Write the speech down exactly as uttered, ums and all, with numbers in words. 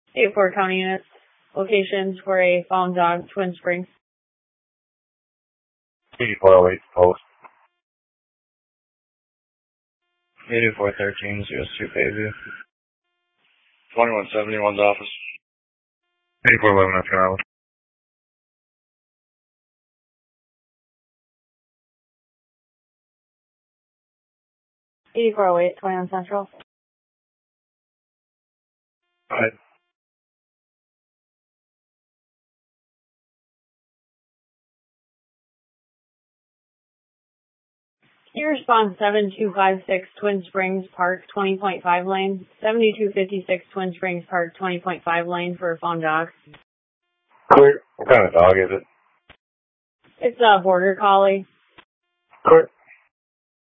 eight four County units. Locations for a found dog, Twin Springs. eighty-four oh eight post. eighty-four thirteen, zero two Bayview. twenty-one seventy-one's office. eighty-four eleven African Island. eighty-four oh eight, twenty-one Central. Alright. Can you respond seven two five six Twin Springs Park twenty point five lane, seventy-two fifty-six Twin Springs Park twenty point five lane for a found dog? Clear. What kind of dog is it? It's a border collie. Clear.